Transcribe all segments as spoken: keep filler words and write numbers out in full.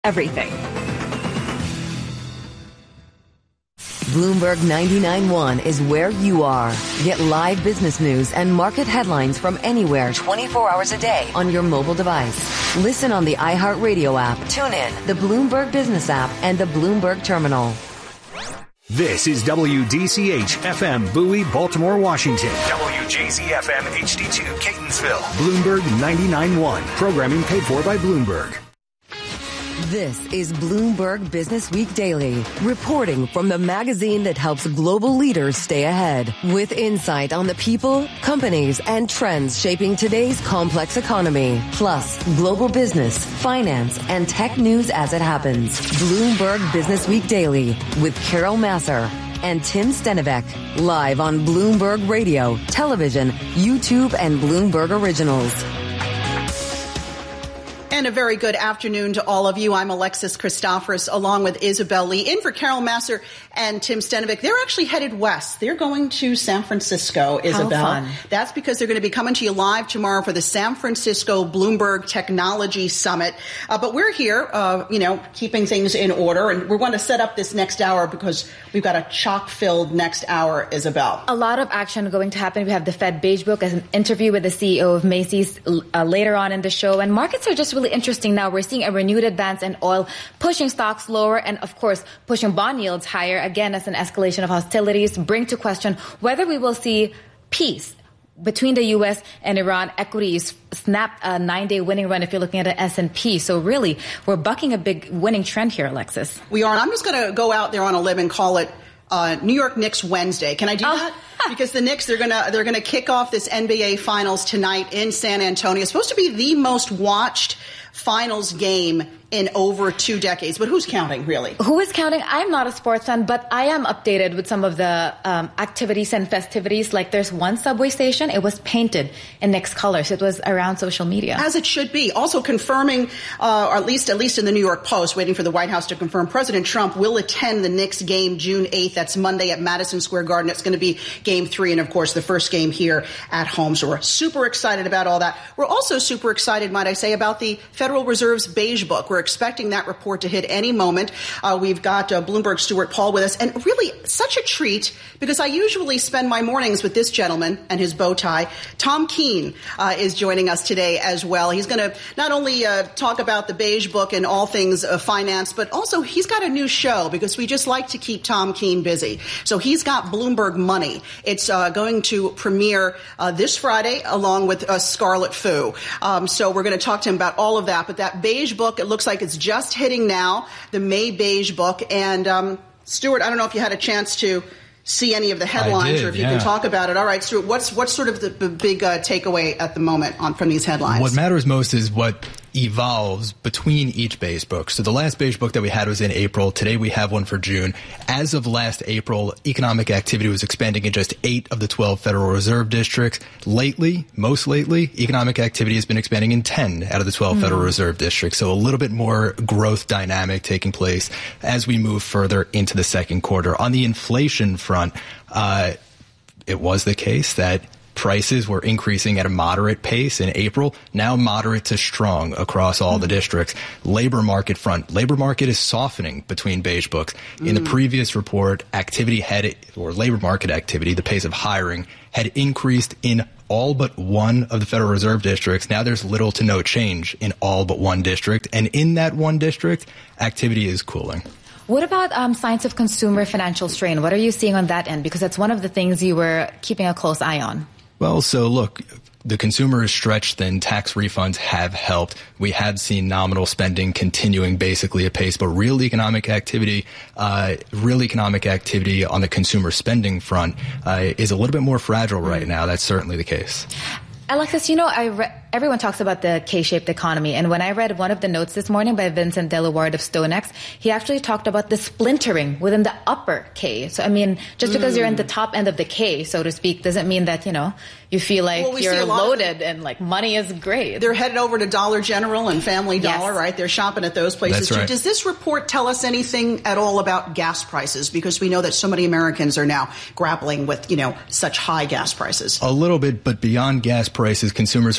everything. Bloomberg ninety-nine point one is where you are. Get live business news and market headlines from anywhere twenty-four hours a day on your mobile device. Listen on the iHeartRadio app, tune in, the Bloomberg Business app, and the Bloomberg Terminal. This is W D C H F M Bowie, Baltimore, Washington. W J Z F M H D two, Catonsville. Bloomberg ninety-nine point one. Programming paid for by Bloomberg. This is Bloomberg Business Week Daily, reporting from the magazine that helps global leaders stay ahead, with insight on the people, companies, and trends shaping today's complex economy, plus global business, finance, and tech news as it happens. Bloomberg Business Week Daily with Carol Masser and Tim Stenivek, live on Bloomberg Radio, television, YouTube, and Bloomberg Originals. And a very good afternoon to all of you. I'm Alexis Christoforous, along with Isabel Lee, in for Carol Masser and Tim Stenivek. They're actually headed west. They're going to San Francisco, Isabel. How fun. That's because they're going to be coming to you live tomorrow for the San Francisco Bloomberg Technology Summit. Uh, but we're here, uh, you know, keeping things in order. And we're going to set up this next hour because we've got a chock-filled next hour, Isabel. A lot of action going to happen. We have the Fed Beige Book as an interview with the C E O of Macy's uh, later on in the show. And markets are just really interesting now. We're seeing a renewed advance in oil, pushing stocks lower and, of course, pushing bond yields higher, again, as an escalation of hostilities bring to question whether we will see peace between the U S and Iran. Equities snapped a nine-day winning run if you're looking at an S and P. So really, we're bucking a big winning trend here, Alexis. We are. And I'm just going to go out there on a limb and call it uh, New York Knicks Wednesday. Can I do oh. that? Because the Knicks, they're gonna they're gonna kick off this N B A Finals tonight in San Antonio. It's supposed to be the most watched finals game in over two decades. But who's counting, really? Who is counting? I'm not a sports fan, but I am updated with some of the um, activities and festivities. Like there's one subway station, it was painted in Knicks colors. It was around social media. As it should be. Also confirming, uh, or at least at least in the New York Post, waiting for the White House to confirm, President Trump will attend the Knicks game June eighth. That's Monday at Madison Square Garden. It's going to be game three and, of course, the first game here at home. So we're super excited about all that. We're also super excited, might I say, about the Federal Reserve's Beige Book. We're expecting that report to hit any moment. Uh, we've got uh, Bloomberg Stuart Paul with us. And really such a treat because I usually spend my mornings with this gentleman and his bow tie. Tom Keene uh, is joining us today as well. He's going to not only uh, talk about the Beige Book and all things uh, finance, but also he's got a new show because we just like to keep Tom Keene busy. So he's got Bloomberg Money. It's uh, going to premiere uh, this Friday along with uh, Scarlet Fu. Um, so we're going to talk to him about all of that. But that Beige Book, it looks like it's just hitting now, the May Beige Book. And um, Stuart, I don't know if you had a chance to see any of the headlines did, or if you yeah. can talk about it. All right, Stuart, what's what's sort of the, the big uh, takeaway at the moment on from these headlines? What matters most is what evolves between each Beige Book. So the last Beige Book that we had was in April. Today we have one for June. As of last April, economic activity was expanding in just eight of the twelve Federal Reserve districts. Lately, most lately, economic activity has been expanding in ten out of the twelve mm. Federal Reserve districts. So a little bit more growth dynamic taking place as we move further into the second quarter. On the inflation front, uh, it was the case that prices were increasing at a moderate pace in April, now moderate to strong across all mm. the districts. Labor market front. Labor market is softening between Beige Books. Mm. In the previous report, activity had, or labor market activity, the pace of hiring, had increased in all but one of the Federal Reserve districts. Now there's little to no change in all but one district. And in that one district, activity is cooling. What about um, signs of consumer financial strain? What are you seeing on that end? Because that's one of the things you were keeping a close eye on. Well, so look, the consumer is stretched thin. Tax refunds have helped. We have seen nominal spending continuing basically at pace, but real economic activity, uh, real economic activity on the consumer spending front uh, is a little bit more fragile right now. That's certainly the case. Alexis, you know, I re- everyone talks about the K-shaped economy. And when I read one of the notes this morning by Vincent Delaward of StoneX, he actually talked about the splintering within the upper K. So, I mean, just because mm. you're in the top end of the K, so to speak, doesn't mean that, you know, you feel like well, we you're loaded and like money is great. They're headed over to Dollar General and Family Dollar, yes. right? They're shopping at those places. That's right. Does this report tell us anything at all about gas prices? Because we know that so many Americans are now grappling with, you know, such high gas prices. A little bit, but beyond gas prices, consumers are just focused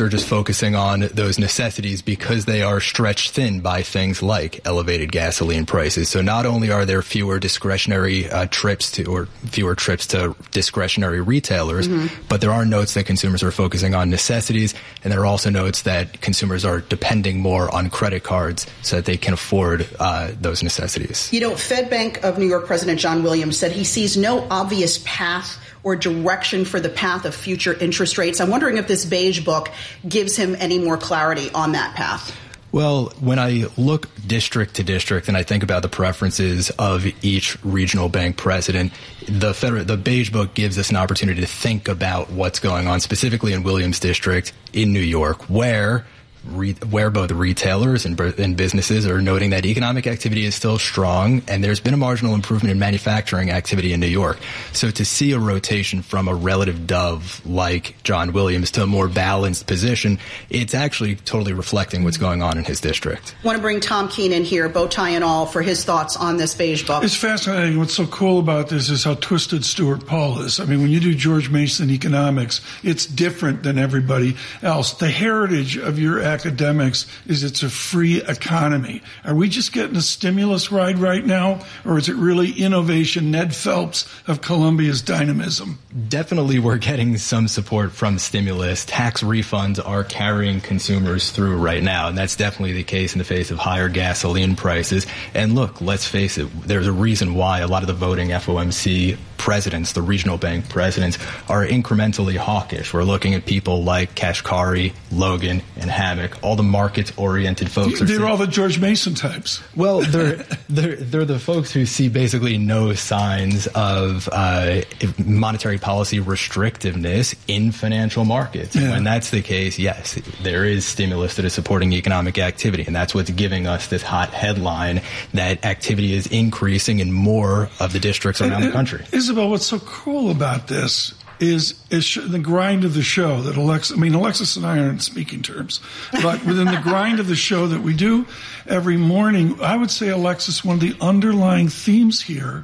focusing on those necessities because they are stretched thin by things like elevated gasoline prices. So not only are there fewer discretionary uh, trips to or fewer trips to discretionary retailers, mm-hmm. but there are notes that consumers are focusing on necessities, and there are also notes that consumers are depending more on credit cards so that they can afford uh, those necessities. You know, Fed Bank of New York President John Williams said he sees no obvious path or direction for the path of future interest rates. I'm wondering if this beige book gives him any more clarity on that path. Well, when I look district to district and I think about the preferences of each regional bank president, the federal, the beige book gives us an opportunity to think about what's going on specifically in Williams District in New York, where Re- where both retailers and, and businesses are noting that economic activity is still strong, and there's been a marginal improvement in manufacturing activity in New York. So to see a rotation from a relative dove like John Williams to a more balanced position, it's actually totally reflecting what's going on in his district. I want to bring Tom Keene in here, bow tie and all, for his thoughts on this beige book. It's fascinating. What's so cool about this is how twisted Stuart Paul is. I mean, when you do George Mason economics, it's different than everybody else. The heritage of your academics is it's a free economy. Are we just getting a stimulus ride right now, or is it really innovation, Ned Phelps of Columbia's dynamism? Definitely we're getting some support from stimulus. Tax refunds are carrying consumers through right now, and that's definitely the case in the face of higher gasoline prices. And look, let's face it, there's a reason why a lot of the voting F O M C presidents, the regional bank presidents, are incrementally hawkish. We're looking at people like Kashkari, Logan, and Hammock. All the market-oriented folks. They're are all the George Mason types. Well, they're they're they're the folks who see basically no signs of uh, monetary policy restrictiveness in financial markets. Yeah. When that's the case, yes, there is stimulus that is supporting economic activity, and that's what's giving us this hot headline that activity is increasing in more of the districts around and, the country. Isabel, what's so cool about this is, is sh- the grind of the show that Alexis, I mean, Alexis and I are in speaking terms, but within the grind of the show that we do every morning, I would say, Alexis, one of the underlying themes here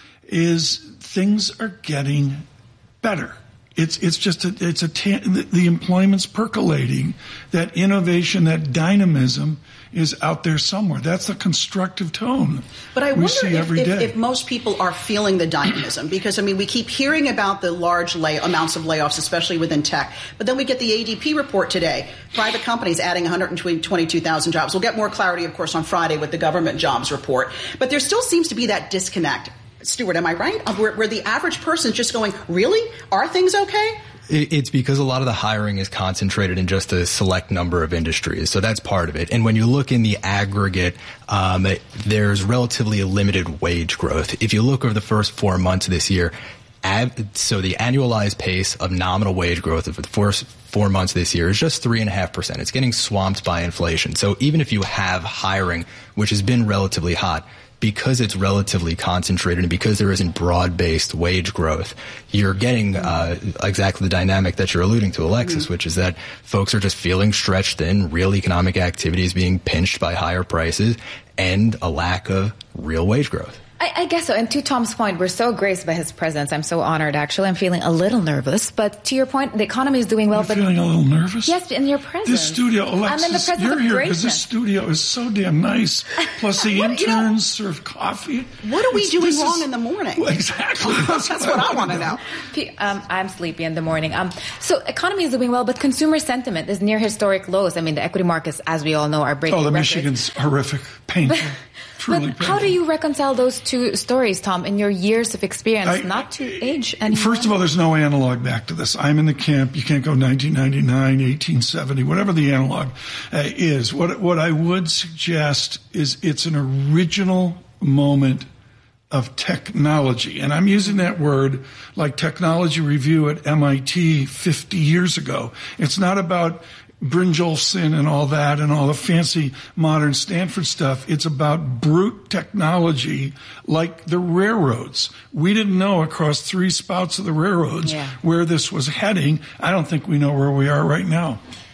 is things are getting better. It's it's just a, it's a ta- the, the employment's percolating, that innovation, that dynamism is out there somewhere. That's the constructive tone but I we wonder see if, every if, day. if most people are feeling the dynamism, because, I mean, we keep hearing about the large lay- amounts of layoffs, especially within tech. But then we get the A D P report today, private companies adding one hundred twenty-two thousand jobs. We'll get more clarity, of course, on Friday with the government jobs report. But there still seems to be that disconnect. Stuart, am I right? Where, where the average person is just going, really? Are things okay? It's because a lot of the hiring is concentrated in just a select number of industries. So that's part of it. And when you look in the aggregate, um, there's relatively limited wage growth. If you look over the first four months of this year, ab- so the annualized pace of nominal wage growth of the first four months this year is just three and a half percent. It's getting swamped by inflation. So even if you have hiring, which has been relatively hot, because it's relatively concentrated and because there isn't broad-based wage growth, you're getting uh, exactly the dynamic that you're alluding to, Alexis, mm-hmm. which is that folks are just feeling stretched thin, real economic activity is being pinched by higher prices, and a lack of real wage growth. I, I guess so. And to Tom's point, we're so graced by his presence. I'm so honored, actually. I'm feeling a little nervous. But to your point, the economy is doing well. You're but feeling a little nervous? Yes, in your presence. This studio, Alexis, I'm in the presence you're of here greatness. because this studio is so damn nice. Plus the What, interns you know, serve coffee. What are we It's- doing this wrong is- in the morning? Well, exactly. That's, That's what I want to know. P- Um, I'm sleepy in the morning. Um, so economy is doing well, but consumer sentiment is near historic lows. I mean, the equity markets, as we all know, are breaking Oh, the records. Michigan's horrific, painful. Truly But painful. how do you reconcile those two stories, Tom, in your years of experience, I- not to age anymore? First of all, there's no analog back to this. I'm in the camp. You can't go nineteen ninety-nine, eighteen seventy, whatever the analog uh, is. What what I would suggest is it's an original moment of technology. And I'm using that word like Technology Review at M I T fifty years ago. It's not about Brynjolfsson and all that and all the fancy modern Stanford stuff. It's about brute technology like the railroads. We didn't know across three spouts of the railroads Yeah. where this was heading. I don't think we know where we are right now.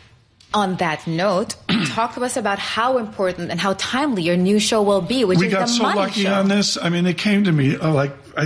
On that note, talk to us about how important and how timely your new show will be, which We is got the so Money lucky Show. on this. I mean, they came to me uh, like, I think,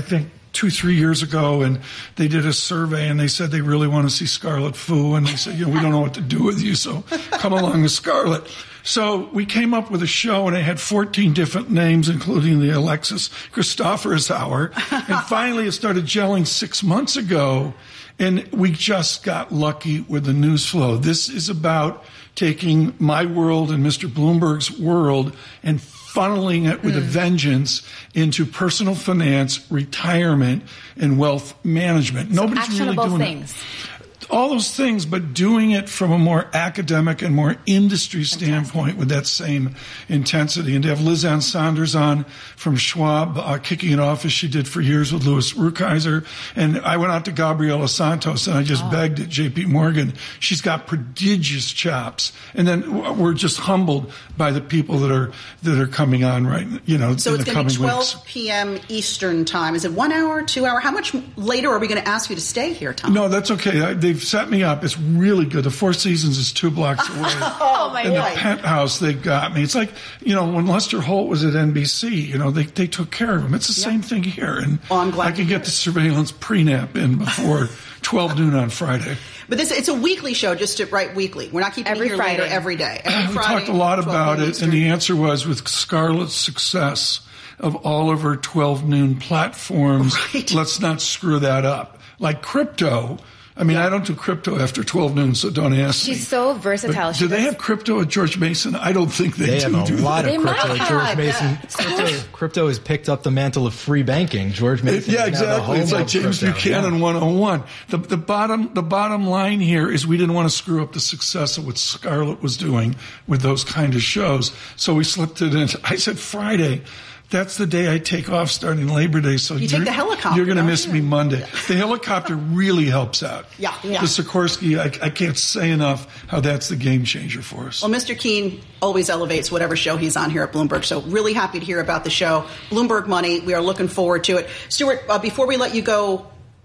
two, three years ago, and they did a survey, and they said they really want to see Scarlet Fu, and they said, you know, we don't know what to do with you, so come along with Scarlet. So we came up with a show, and it had fourteen different names, including the Alexis Christophorus Hour. And finally, it started gelling six months ago, and we just got lucky with the news flow. This is about taking my world and Mister Bloomberg's world and funneling it with mm. a vengeance into personal finance, retirement, and wealth management. So Nobody's really doing things. it. All those things, but doing it from a more academic and more industry standpoint with that same intensity. And to have Liz Ann Saunders on from Schwab, uh, kicking it off as she did for years with Louis Rukeyser. And I went out to Gabriela Santos, and I just oh. begged at J P Morgan. She's got prodigious chops. And then we're just humbled by the people that are that are coming on right, you know, so in it's the going coming to be twelve weeks. p.m. Eastern time. Is it one hour, two hour? How much later are we going to ask you to stay here, Tom? No, that's okay. I, they've set me up. It's really good. The Four Seasons is two blocks away. Oh, my and God. the Penthouse, they got me. It's like, you know, when Lester Holt was at N B C, you know, they, they took care of him. It's the yep. same thing here. And well, I'm glad I can get the surveillance pre-nap in before twelve noon on Friday. But this, it's a weekly show, just to write weekly. We're not keeping every it here Friday. later every day. Every we Friday, talked a lot about it, Eastern. and the answer was with Scarlett's success of all of her twelve noon platforms, right. let's not screw that up. Like crypto, I mean, yeah. I don't do crypto after twelve noon, so don't ask She's me. She's so versatile. But do they have crypto at George Mason? I don't think they, they do. have a do lot they? of they crypto at George Mason. Crypto, crypto has picked up the mantle of free banking. George Mason. Yeah, is now the exactly. home It's like of James crypto. Buchanan yeah. one oh one. The, the bottom the bottom line here is we didn't want to screw up the success of what Scarlett was doing with those kind of shows, so we slipped it in. I said Friday. That's the day I take off starting Labor Day. So you take the helicopter. You're going to miss you? me Monday. The helicopter really helps out. Yeah, yeah. The Sikorsky, I, I can't say enough how that's the game changer for us. Well, Mister Keene always elevates whatever show he's on here at Bloomberg. So really happy to hear about the show. Bloomberg Money. We are looking forward to it. Stuart, uh, before we let you go,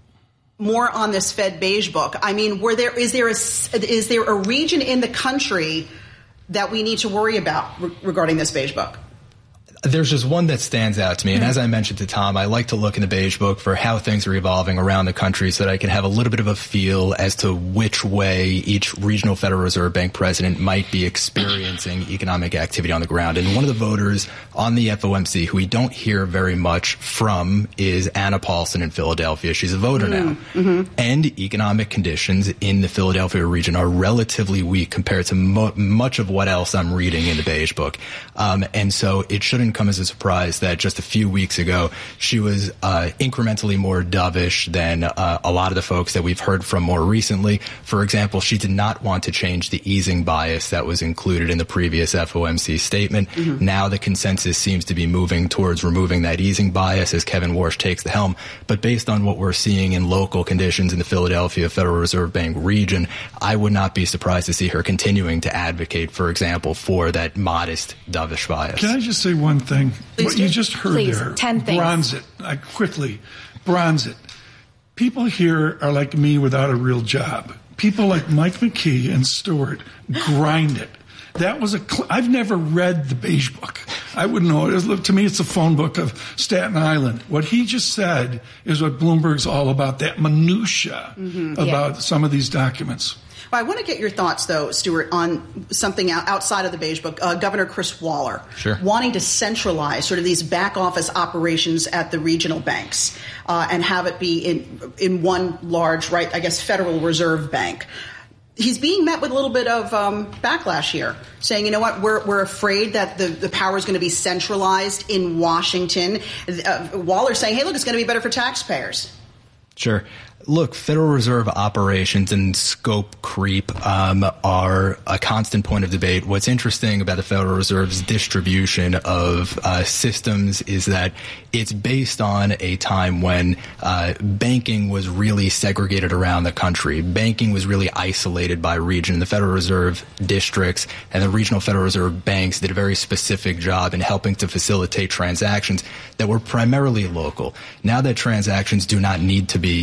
more on this Fed Beige Book. I mean, were there is there a is there a region in the country that we need to worry about re- regarding this Beige Book? There's just one that stands out to me. And as I mentioned to Tom, I like to look in the Beige Book for how things are evolving around the country so that I can have a little bit of a feel as to which way each regional Federal Reserve Bank president might be experiencing economic activity on the ground. And one of the voters on the F O M C who we don't hear very much from is Anna Paulson in Philadelphia. She's a voter mm-hmm. now. Mm-hmm. And economic conditions in the Philadelphia region are relatively weak compared to mo- much of what else I'm reading in the Beige Book. Um, and so it shouldn't come as a surprise that just a few weeks ago she was uh, incrementally more dovish than uh, a lot of the folks that we've heard from more recently. For example, she did not want to change the easing bias that was included in the previous F O M C statement. Mm-hmm. Now the consensus seems to be moving towards removing that easing bias as Kevin Warsh takes the helm. But based on what we're seeing in local conditions in the Philadelphia Federal Reserve Bank region, I would not be surprised to see her continuing to advocate, for example, for that modest dovish bias. Can I just say one thing? Please what do. you just heard Please, there, ten things. bronze it. I quickly, bronze it. People here are like me without a real job. People like Mike McKee and Stewart grind it. That was a. Cl- I've never read the Beige Book. I wouldn't know. It was, to me, it's the phone book of Staten Island. What he just said is what Bloomberg's all about. That minutia mm-hmm. about yeah. some of these documents. Well, I want to get your thoughts, though, Stuart, on something outside of the Beige Book. Uh, Governor Chris Waller sure. wanting to centralize sort of these back office operations at the regional banks uh, and have it be in in one large, right, I guess, Federal Reserve Bank. He's being met with a little bit of um, backlash here, saying, you know what, we're we're afraid that the, the power is going to be centralized in Washington. Uh, Waller's saying, hey, look, it's going to be better for taxpayers. Sure. Look, Federal Reserve operations and scope creep um, are a constant point of debate. What's interesting about the Federal Reserve's distribution of uh, systems is that it's based on a time when uh, banking was really segregated around the country. Banking was really isolated by region. The Federal Reserve districts and the regional Federal Reserve banks did a very specific job in helping to facilitate transactions that were primarily local. Now that transactions do not need to be local,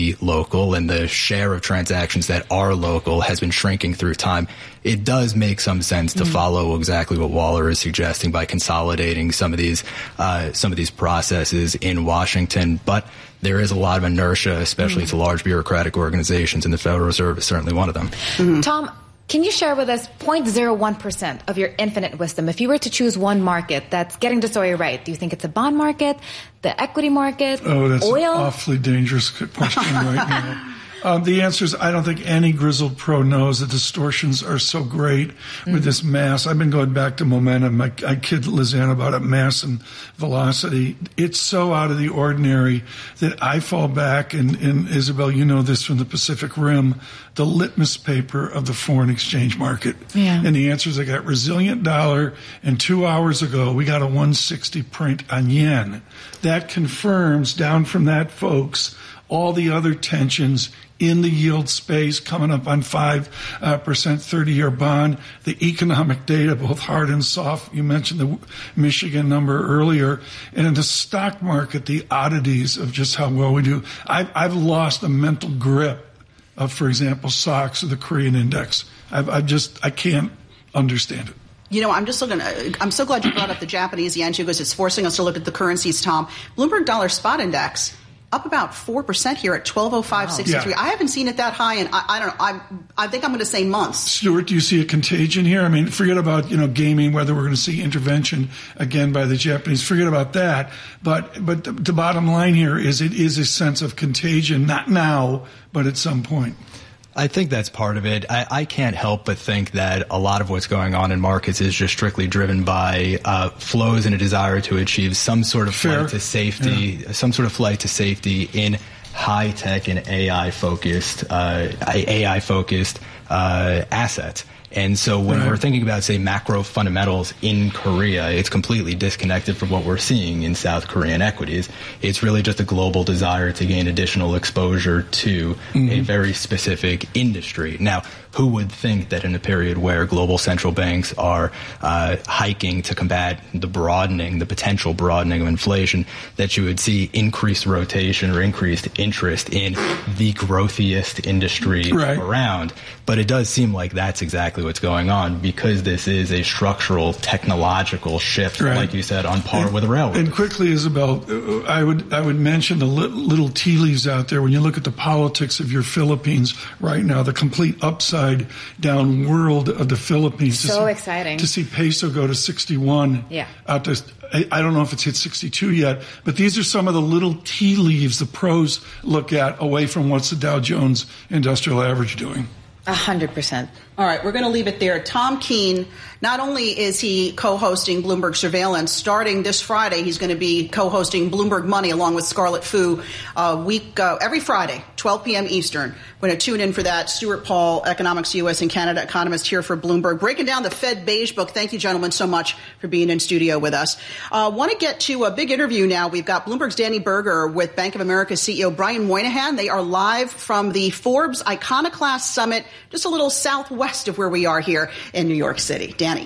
local and the share of transactions that are local has been shrinking through time, it does make some sense to mm-hmm. follow exactly what Waller is suggesting by consolidating some of these uh, some of these processes in Washington. But there is a lot of inertia, especially mm-hmm. to large bureaucratic organizations, and the Federal Reserve is certainly one of them. Mm-hmm. Tom, can you share with us zero point zero one percent of your infinite wisdom? If you were to choose one market that's getting the story right, do you think it's a bond market, the equity market, oh, that's oil? An awfully dangerous question right now. Um, the answer is I don't think any grizzled pro knows the distortions are so great mm-hmm. with this mass. I've been going back to momentum. I, I kid Lizanne about it, mass and velocity. It's so out of the ordinary that I fall back, and, and Isabel, you know this from the Pacific Rim, the litmus paper of the foreign exchange market. Yeah. And the answer is I got resilient dollar, and two hours ago we got a one sixty print on yen. That confirms, down from that, folks, all the other tensions in the yield space coming up on five percent thirty-year bond, the economic data, both hard and soft. You mentioned the Michigan number earlier. And in the stock market, the oddities of just how well we do. I've, I've lost the mental grip of, for example, S O X or the Korean index. I've, I've just, I can't understand it. You know, I'm just looking at, I'm so glad you brought up the Japanese yen too, because it's forcing us to look at the currencies, Tom. Bloomberg Dollar Spot Index up about four percent here at twelve oh five sixty-three. Yeah. I haven't seen it that high, and I, I don't know. I, I think I'm going to say months. Stuart, do you see a contagion here? I mean, forget about, you know, gaming, whether we're going to see intervention again by the Japanese. Forget about that. But but the, the bottom line here is it is a sense of contagion, not now, but at some point. I think that's part of it. I, I can't help but think that a lot of what's going on in markets is just strictly driven by uh, flows and a desire to achieve some sort of Fair. flight to safety, yeah. some sort of flight to safety in high tech and A I focused, uh, A I focused uh, assets. And so when right. we're thinking about, say, macro fundamentals in Korea, it's completely disconnected from what we're seeing in South Korean equities. It's really just a global desire to gain additional exposure to mm-hmm. a very specific industry. Now, who would think that in a period where global central banks are uh, hiking to combat the broadening, the potential broadening of inflation, that you would see increased rotation or increased interest in the growthiest industry right. around? But it does seem like that's exactly what's going on, because this is a structural technological shift, right. like you said, on par and, with a railroad. And quickly, Isabel, I would I would mention the li- little tea leaves out there when you look at the politics of your Philippines right now, the complete upside down world of the Philippines. So see, exciting. To see peso go to sixty-one. Yeah. Out to, I, I don't know if it's hit sixty-two yet, but these are some of the little tea leaves the pros look at away from what's the Dow Jones Industrial Average doing. A hundred percent. All right, we're going to leave it there. Tom Keene, not only is he co-hosting Bloomberg Surveillance, starting this Friday, he's going to be co-hosting Bloomberg Money along with Scarlett Fu uh, week uh, every Friday, twelve p.m. Eastern. We're going to tune in for that. Stuart Paul, Economics U S and Canada economist here for Bloomberg, breaking down the Fed Beige Book. Thank you, gentlemen, so much for being in studio with us. I uh, want to get to a big interview now. We've got Bloomberg's Danny Berger with Bank of America C E O Brian Moynihan. They are live from the Forbes Iconoclast Summit, just a little southwest west of where we are here in New York City. Danny.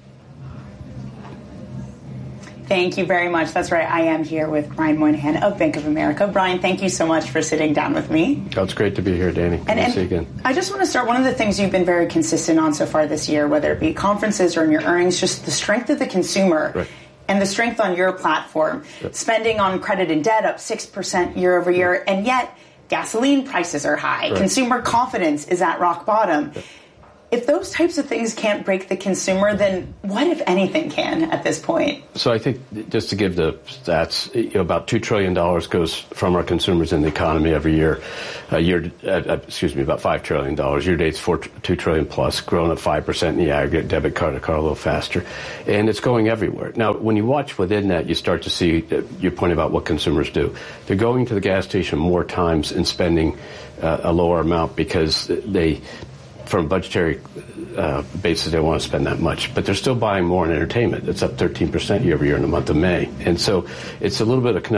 Thank you very much. That's right. I am here with Brian Moynihan of Bank of America. Brian, thank you so much for sitting down with me. Oh, it's great to be here, Danny. Good and, to and see you again. I just want to start. One of the things you've been very consistent on so far this year, whether it be conferences or in your earnings, just the strength of the consumer. Right. And the strength on your platform. Yep. Spending on credit and debt up six percent year over year, right. And yet gasoline prices are high. Right. Consumer confidence is at rock bottom. Yep. If those types of things can't break the consumer, then what, if anything, can at this point? So I think, just to give the stats, you know, about two trillion dollars goes from our consumers in the economy every year. Uh, year, uh, excuse me, about five trillion dollars. Year date's four, two trillion dollars plus, growing at five percent in the aggregate, debit card to card a little faster. And it's going everywhere. Now, when you watch within that, you start to see uh, your point about what consumers do. They're going to the gas station more times and spending uh, a lower amount because they... From a budgetary uh, basis, they don't want to spend that much, but they're still buying more in entertainment. It's up thirteen percent year over year in the month of May. And so it's a little bit of